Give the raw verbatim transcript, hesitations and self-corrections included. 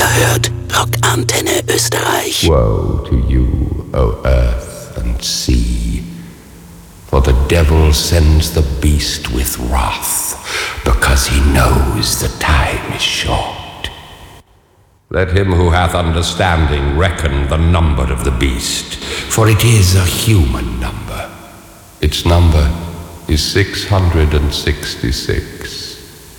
hört Rock Antenne Österreich. Woe to you, O earth and sea, for the devil sends the beast with wrath, because he knows the time is short. Let him who hath understanding reckon the number of the beast, for it is a human number. Its number is six hundred sixty-six.